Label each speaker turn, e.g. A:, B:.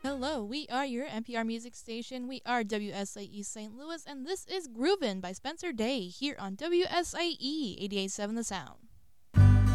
A: Hello, we are your NPR music station. We are WSIE St. Louis, and this is Groovin' by Spencer Day here on WSIE 88.7 The Sound.